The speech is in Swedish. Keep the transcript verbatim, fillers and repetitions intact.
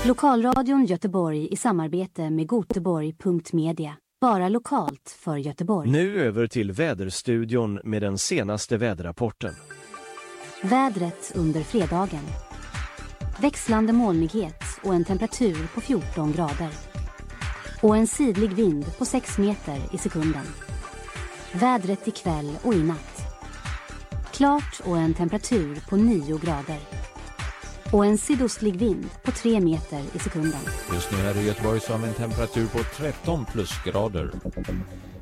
Lokalradion Göteborg i samarbete med Göteborg punkt media. Bara lokalt för Göteborg. Nu över till väderstudion med den senaste väderrapporten. Vädret under fredagen. Växlande molnighet och en temperatur på fjorton grader. Och en sidlig vind på sex meter i sekunden. Vädret ikväll och i natt. Klart och en temperatur på nio grader. Och en sydostlig vind på tre meter i sekunden. Just nu är det i Göteborg som en temperatur på tretton plusgrader.